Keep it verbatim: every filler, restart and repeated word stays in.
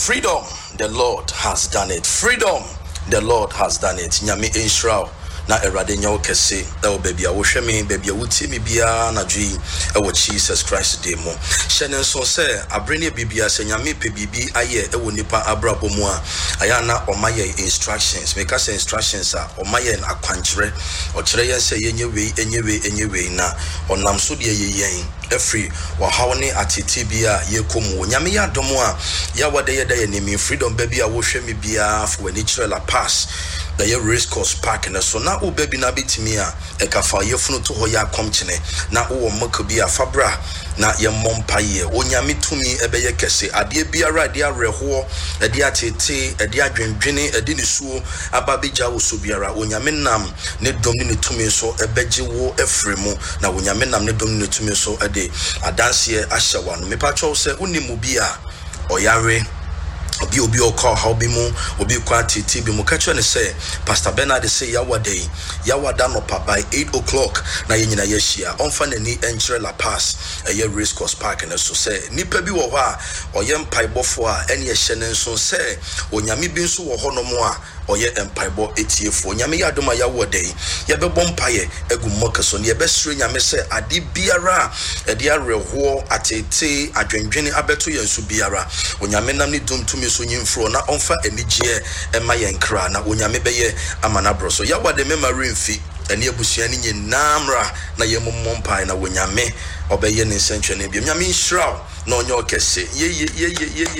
Freedom, the Lord has done it. Freedom, the Lord has done it. Nyame Israel. Na erade nyawo kese e wo baby a wo hwe me baby a wuti me bia na dwi e wo Jesus Christ de mo hyene so se abrene bibia se nyame pe bibi aye e wo nipa abrabo mu a aya na omaye instructions make us instructions a omaye na akwankyere o kire yen se yenye we enye we enye we na onam so de yeyen every wa hawne atiti bia ye komu nyame ya domo a ya wade ye da ye nimi freedom baby a wo hwe me bia for when it la pass the ye race course park na so na o baby na bitimi a e ka fa ye funu to ho ya komkyene na wo maka bia fabra na ye mompaye onyame tumi ebeye kese ade biara de areho ade atete ade adwendwene ade nisuo ababegya wo so biara onyame nam ne dom ne tumi so ebegye wo efremu na onyame nam ne dom ne tumi so ade adanse ahyewa no mepacho se unimu bia oyare obi obi okọ ha obi mu obi kwa titi bi mu kacho ne say Pastor Bernard say yawade yawada no pa by eight o'clock na ye nyina yehia onfa nani enkyere la pass eye race course park na so say nipa bi wo ho a oye mpaibofo a ene ye hye ne nso say onyame bi nso wo ho no mo a oye empaibo etiefo onyame ya adoma ya wode ye bebɔ mpaye egu mokaso ne ye besre nyame sɛ ade biara ede areho atete adwendwene abeto ye nso biara onyame nam ne dumtumi so nyimfro na onfa anigye ema ye nkra na onyame bɛyɛ amana broso ya wade mema remfi ene abusua ne nyinamra na ye mommɔ mpaye na onyame obɛyɛ ne nsɛntwe ne bi nyame nhyira na onye okese ye ye ye ye